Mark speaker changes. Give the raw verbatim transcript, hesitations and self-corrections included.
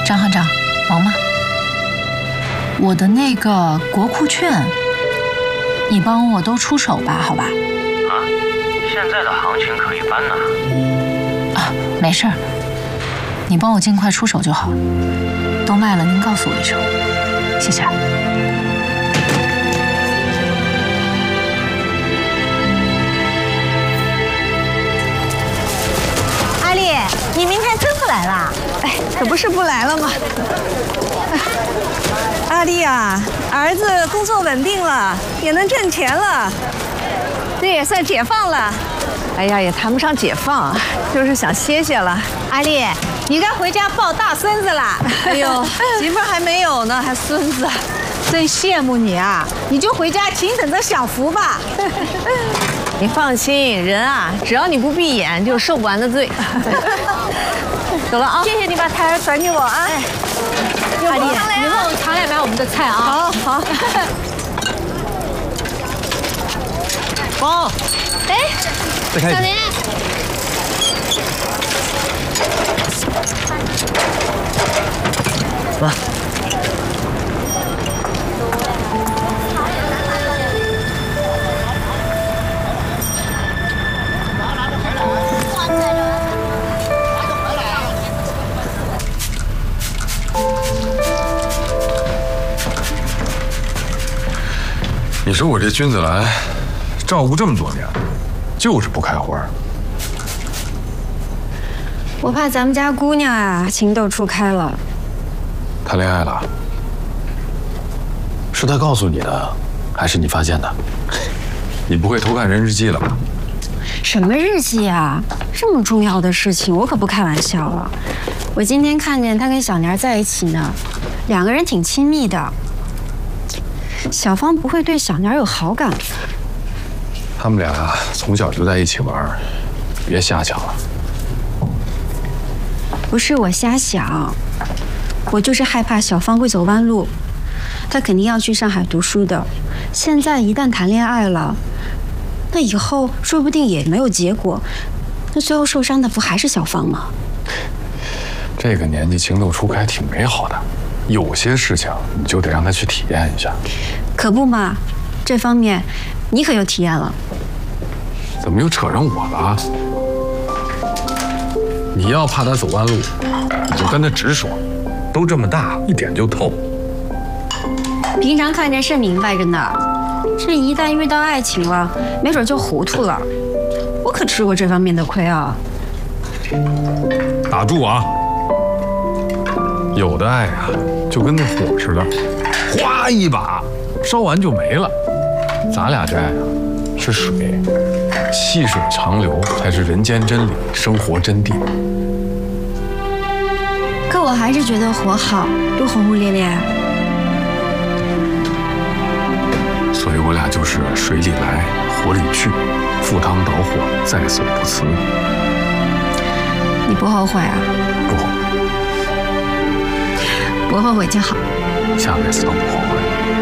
Speaker 1: 张行长，忙吗？我的那个国库券，你帮我都出手吧，好吧？
Speaker 2: 啊，现在的行情可一般呐。
Speaker 1: 啊，没事儿，你帮我尽快出手就好。都卖了，您告诉我一声，谢谢。
Speaker 3: 阿丽，你明天真不来啦？
Speaker 4: 哎，可不是不来了吗？阿丽啊，儿子工作稳定了，也能挣钱了，这也算解放了。哎呀，也谈不上解放，就是想歇歇了。
Speaker 3: 阿丽，你该回家抱大孙子啦！
Speaker 4: 哎呦，媳妇儿还没有呢，还孙子，
Speaker 3: 真羡慕你啊！你就回家请等着享福吧。
Speaker 4: 你放心，人啊，只要你不闭眼，就受不完的罪。走了啊！
Speaker 3: 谢谢你把胎儿传给我啊！
Speaker 4: 阿丽，
Speaker 3: 以后常来买我们的菜啊！
Speaker 4: 好好。
Speaker 5: 妈，
Speaker 3: 哎，小林，
Speaker 5: 来。
Speaker 6: 你说我这君子兰照顾这么多年了，就是不开花。
Speaker 7: 我怕咱们家姑娘啊情窦初开了，
Speaker 6: 谈恋爱了？
Speaker 5: 是他告诉你的，还是你发现的？
Speaker 6: 你不会偷看人日记了吧？
Speaker 7: 什么日记啊？这么重要的事情，我可不开玩笑了。我今天看见他跟小年在一起呢，两个人挺亲密的。小芳不会对小年有好感吧？
Speaker 6: 他们俩从小就在一起玩，别瞎想了。
Speaker 7: 不是我瞎想，我就是害怕小芳会走弯路。她肯定要去上海读书的，现在一旦谈恋爱了，那以后说不定也没有结果，那最后受伤的不还是小芳吗？
Speaker 6: 这个年纪情窦初开挺美好的，有些事情你就得让她去体验一下。
Speaker 7: 可不嘛，这方面你可有体验了。
Speaker 6: 怎么又扯上我了？你要怕她走弯路，你就跟她直说，都这么大，一点就透。
Speaker 7: 平常看着是明白着呢，这一旦遇到爱情了，没准就糊涂了。我可吃过这方面的亏啊！
Speaker 6: 打住啊！有的爱啊，就跟那火似的，哗一把烧完就没了。咱俩这爱啊，是水，细水长流才是人间真理，生活真谛。
Speaker 7: 可我还是觉得火好，多轰轰烈烈。
Speaker 6: 所以我俩就是水里来，火里去，赴汤蹈火，在所不辞。
Speaker 7: 你不后悔啊？
Speaker 6: 不后悔，
Speaker 7: 不后悔就好。
Speaker 6: 下辈子都不后悔。